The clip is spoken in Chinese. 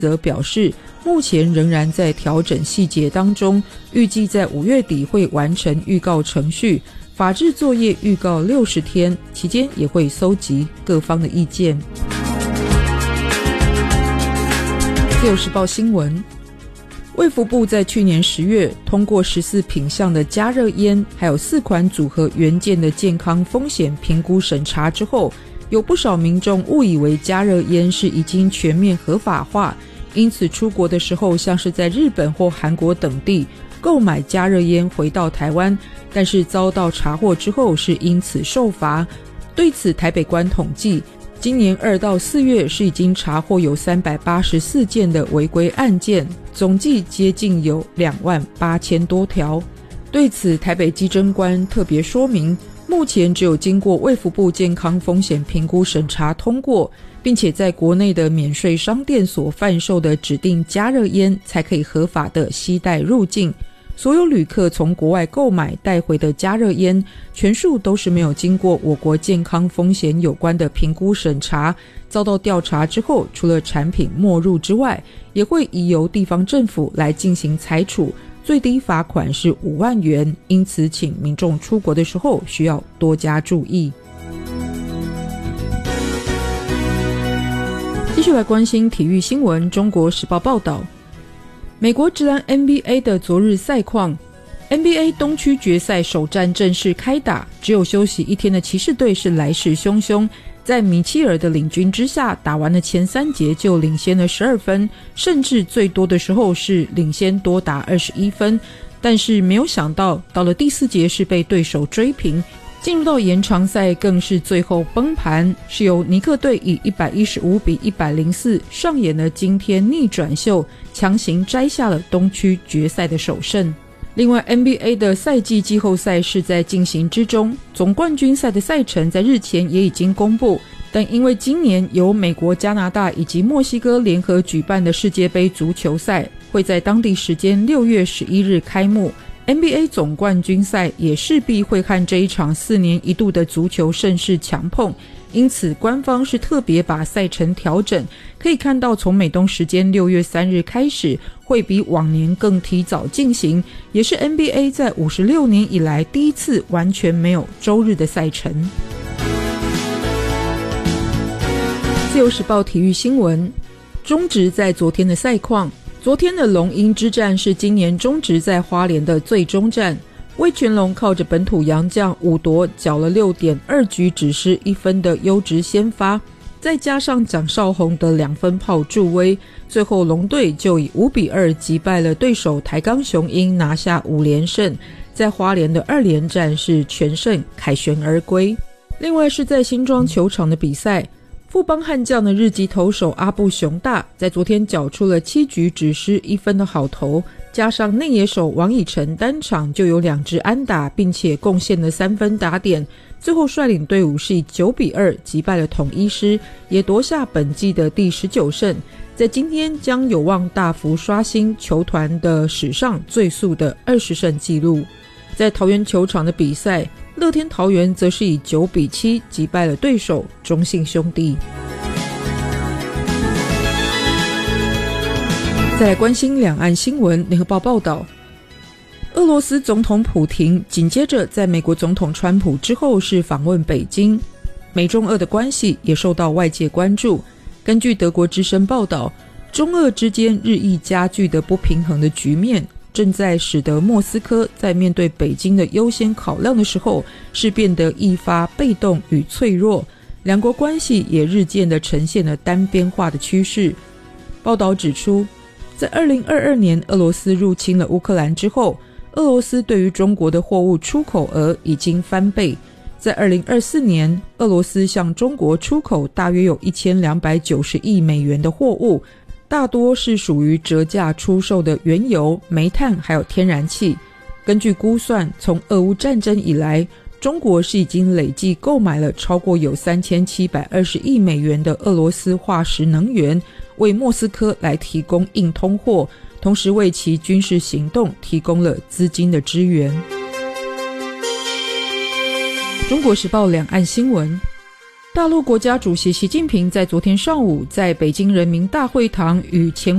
则表示目前仍然在调整细节当中，预计在5月底会完成预告程序，法制作业预告60天，期间也会搜集各方的意见。自由时报新闻，卫福部在去年10月通过14品项的加热烟，还有4款组合元件的健康风险评估审查之后，有不少民众误以为加热烟是已经全面合法化，因此出国的时候像是在日本或韩国等地购买加热烟回到台湾，但是遭到查获之后是因此受罚。对此台北关统计，今年2到4月是已经查获有384件的违规案件，总计接近有28000多条。对此台北稽征官特别说明，目前只有经过卫福部健康风险评估审查通过，并且在国内的免税商店所贩售的指定加热烟才可以合法的携带入境。所有旅客从国外购买带回的加热烟，全数都是没有经过我国健康风险有关的评估审查，遭到调查之后，除了产品没入之外，也会移由地方政府来进行裁处，最低罚款是5万元，因此请民众出国的时候需要多加注意。继续来关心体育新闻，中国时报报道，美国职篮 NBA 的昨日赛况， NBA 东区决赛首战正式开打，只有休息1天的骑士队是来势汹汹，在米切尔的领军之下，打完了前3节就领先了12分，甚至最多的时候是领先多达21分，但是没有想到到了第4节是被对手追平，进入到延长赛更是最后崩盘，是由尼克队以115-104上演了惊天逆转秀，强行摘下了东区决赛的首胜。另外 NBA 的赛季季后赛是在进行之中，总冠军赛的赛程在日前也已经公布，但因为今年由美国、加拿大以及墨西哥联合举办的世界杯足球赛会在当地时间6月11日开幕， NBA 总冠军赛也势必会和这一场4年一度的足球盛事强碰，因此官方是特别把赛程调整，可以看到从美东时间6月3日开始会比往年更提早进行，也是 NBA 在56年以来第一次完全没有周日的赛程。自由时报体育新闻，中职在昨天的赛况，昨天的龙鹰之战是今年中职在花莲的最终战，味全龙靠着本土洋将5夺缴了 6.2 局只失1分的优质先发，再加上蒋少红的2分炮助威，最后龙队就以5-2击败了对手台钢雄鹰，拿下5连胜，在花莲的2连战是全胜凯旋而归。另外是在新庄球场的比赛，富邦悍将的日籍投手阿布雄大在昨天缴出了7局只失1分的好投，加上内野手王以诚单场就有2支安打，并且贡献了3分打点，最后率领队伍是以9-2击败了统一狮，也夺下本季的第19胜，在今天将有望大幅刷新球团的史上最速的20胜纪录。在桃园球场的比赛，乐天桃园则是以9-7击败了对手中信兄弟。再来关心两岸新闻，联合报报道，俄罗斯总统普亭紧接着在美国总统川普之后是访问北京，美中俄的关系也受到外界关注。根据德国之声报道，中俄之间日益加剧的不平衡的局面正在使得莫斯科在面对北京的优先考量的时候是变得愈发被动与脆弱，两国关系也日渐的呈现了单边化的趋势。报道指出，在2022年俄罗斯入侵了乌克兰之后，俄罗斯对于中国的货物出口额已经翻倍，在2024年俄罗斯向中国出口大约有1290亿美元的货物，大多是属于折价出售的原油、煤炭还有天然气。根据估算，从俄乌战争以来，中国是已经累计购买了超过有3720亿美元的俄罗斯化石能源，为莫斯科来提供硬通货，同时为其军事行动提供了资金的支援。中国时报两岸新闻， 大陆国家主席习近平在昨天上午在北京人民大会堂与前